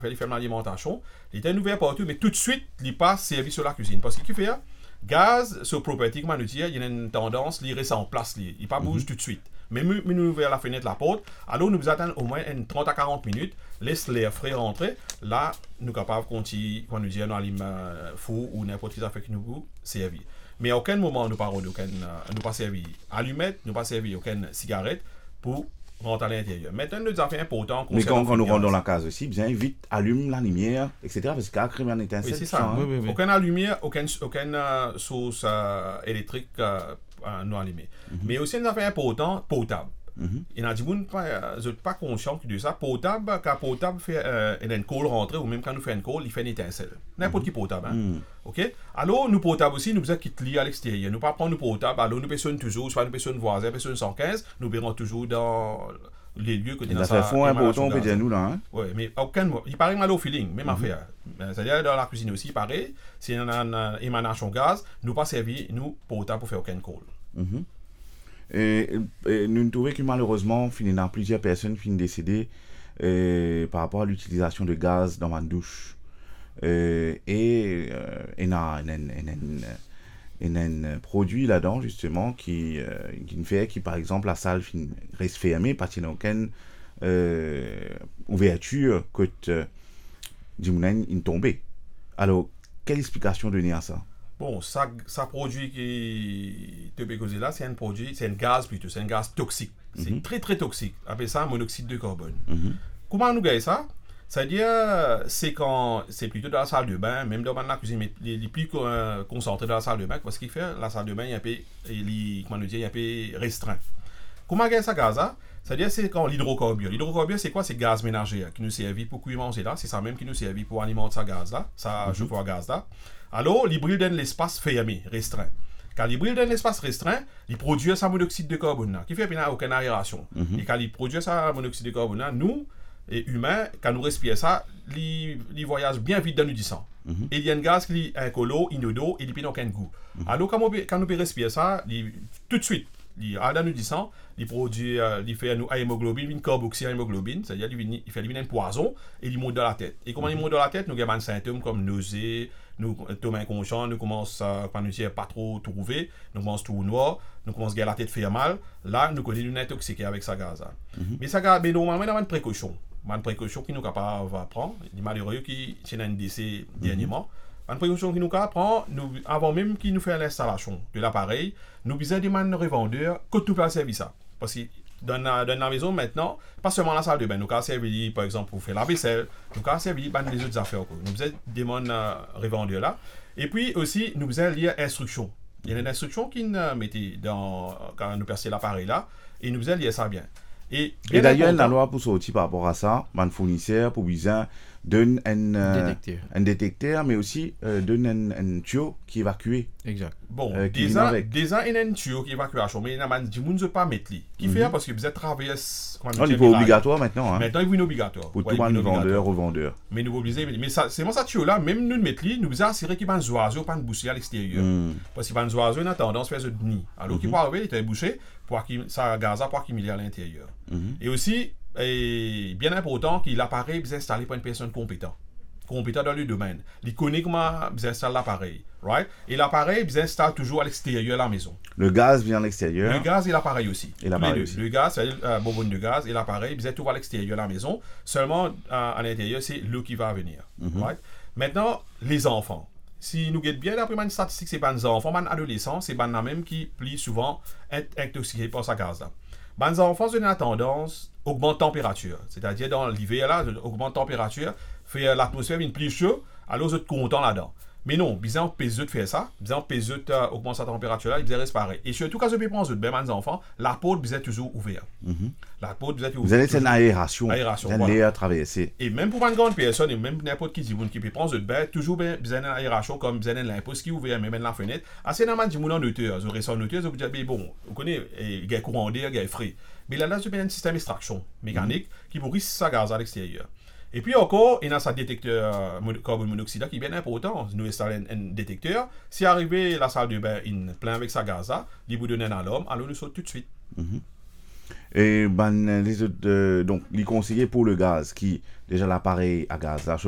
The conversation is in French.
il fait l'alimentation, il était ouvert partout, mais tout de suite, il pas servi sur la cuisine. Parce qu'il fait, gaz, sur propriété, comme on dit, il y a une tendance, il reste en place, il pas bouge tout de suite. Mais nous ouvrons la fenêtre, la porte, alors nous attendons au moins 30 à 40 minutes, laisse l'air frais rentrer, là, nous sommes capables de continuer, quand nous disons, nous allons four ou n'importe quel affaire qui nous servir. Mais à aucun moment, nous ne pas servi allumette, nous pas servi aucune cigarette pour rentrer à l'intérieur. Maintenant, nous avons fait important. Mais quand nous rentrons dans la case aussi, bien vite, allume la lumière, etc. Parce qu'il y a créé un étincelle. Oui, c'est ça. Oui. Aucune lumière, aucune source électrique nous allumée. Mais aussi, nous avons fait important, potable. Il y a des gens qui ne sont pas conscients de ça. Potable, quand potable fait une colle rentrer, ou même quand nous faisons une colle, il fait une étincelle. N'importe qui potable. OK? Alors, nous potable aussi, nous faisons quitter à l'extérieur. Nous ne pas prendre nous potable, alors nous pêchons toujours, soit nous pêchons voisin, pêchons 115, nous verrons toujours dans les lieux que nous avons. Ça fait fond important, on peut dire nous là. Hein? Oui, mais il paraît mal au feeling, même affaire. C'est-à-dire dans la cuisine aussi, pareil, si on a une émanation gaz, nous pas servi, nous potable pour faire aucune colle. Et nous trouvons que malheureusement, plusieurs personnes finissent décédées par rapport à l'utilisation de gaz dans ma douche. Il y a un produit là-dedans, justement, qui fait que, par exemple, la salle reste fermée parce qu'il n'y a aucune ouverture que une tombée. Alors, quelle explication donner à ça? Bon, ça produit qui te peut causer là, c'est un gaz plutôt, c'est un gaz toxique. C'est très très toxique. Appelle ça monoxyde de carbone. Comment nous gagnons ça? C'est-à-dire, c'est plutôt dans la salle de bain, même dans la cuisine, mais il est plus concentré dans la salle de bain, parce qu'il fait la salle de bain, il est un peu restreint. Comment gagne ça gaz là? C'est-à-dire, c'est quand l'hydrocarbure. L'hydrocarbure, c'est quoi? C'est gaz ménager qui nous servit pour cuire manger là. C'est ça même qui nous servit pour alimenter ça gaz là, ça chauffe à gaz là. Alors, il brûle dans l'espace fermé, restreint. Quand il brûle dans l'espace restreint, il produit sa monoxyde de carbone là, qui fait bien aucune aération. Et quand il produit sa monoxyde de carbone là, nous, et humains, quand nous respirons ça, il voyage bien vite dans le sang. Et il y a un gaz qui est incolore, inodore, et il n'a aucun goût. Alors, quand nous respirons ça, tout de suite, il a dans le sang, il produit, il fait une hémoglobine, une carboxyhémoglobine, c'est-à-dire il fait un poison et il monte dans la tête. Et comment il monte dans la tête, nous avons des symptômes comme nausée, nous sommes inconscients, nous commençons, quand nous ne pas trop trouver, nous commençons tout noir, nous commençons à avoir la tête faire mal. Là, nous connaissons une intoxiquée avec ce gaz. Mais ça gaz, normalement, il y a une précaution. Une précaution qui nous capable de prendre. Il est malheureux qui c'est un décès dernièrement. Une précaution qui nous capable prendre, avant même qu'il nous fait l'installation de l'appareil, nous besoin demander revendeur que nous peut servir ça. Parce que dans la maison maintenant, pas seulement la salle de bain, nous pouvons servir par exemple pour faire la vaisselle, nous pouvons servir dans les autres affaires. Nous besoin demander revendeur là. Et puis aussi, nous besoin lire instruction. Il y a une instruction qui nous mettait quand nous perçons l'appareil là, et nous besoin lire ça bien. Et d'ailleurs, la loi pour sortir par rapport à ça, un fournisseur pour besoin donne un détecteur, mais aussi donne un tuyau qui évacue. Exact. Bon, déjà, il y a un tuyau qui évacue, mais il y a des gens qui ne pas mettre lui. Qui fait parce que vous êtes travaillé. Il est pas obligatoire maintenant. Maintenant, il est obligatoire. Pour tout le monde, vendeur ou vendeur. Mais nous obligés. Mais c'est moi ça tuyau là, même nous mettre lui, nous besoin assurer qu'il y a des oiseaux pas de boucher à l'extérieur. Parce qu'il y a des oiseaux, ils ont tendance à faire de nid. Alors qu'il peut arriver, il est bouché pour qu'il ça gaz pour qu'il à l'intérieur. Et aussi, bien important qu'il l'appareil est installé par une personne compétente dans le domaine. Il connaît comment installer l'appareil, right? Et l'appareil installe toujours à l'extérieur de la maison. Le gaz vient à l'extérieur. Le gaz et l'appareil aussi. Et l'appareil aussi. Le gaz, c'est bonbonne de gaz et l'appareil tout à l'extérieur de la maison. Seulement à l'intérieur, c'est l'eau qui va venir, right? Maintenant, les enfants. Si nous guettons bien, d'après une statistique, c'est pas les enfants, les adolescents, c'est pas même qui plus souvent intoxiqués par ce gaz-là. Les enfants ont une tendance à augmenter la température. C'est-à-dire, dans l'hiver, là, augmente la température, fait l'atmosphère une plus chaude, alors vous êtes content là-dedans. Mais non, bizarre, PSE de faire ça, bizarre, PSE augmente sa température là, il reste pareil. Et surtout, quand vous prendre les enfants, la peau est toujours ouverte. La peau est toujours ouverte. Vous allez faire une aération. Vous allez à traverser. Et même pour une grande personne, et même n'importe qui dit peut prendre de bain, toujours bien une aération comme bien une l'impose qui est ouverte, même la fenêtre. Assez normal, dit mon en hauteur, vous restez en hauteur, vous dites, bon, vous connaissez, il y a courant d'air, il y a frais. Mais là, vous avez un système d'extraction mécanique qui vous risque ça gaz à l'extérieur. Et puis encore, il y a ce détecteur carbone monoxyde qui est bien important. Nous installons un détecteur. Si arrivé la salle de bain, il plein avec sa gaz, il vous donne un alarme, alors nous sautons tout de suite. Et ben, les autres, donc, les conseillers pour le gaz, qui, déjà l'appareil à gaz, là, je